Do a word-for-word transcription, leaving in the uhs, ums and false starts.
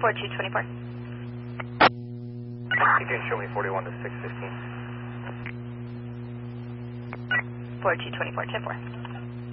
four two two four. You can show me forty-one to six fifteen. four two two four, ten four.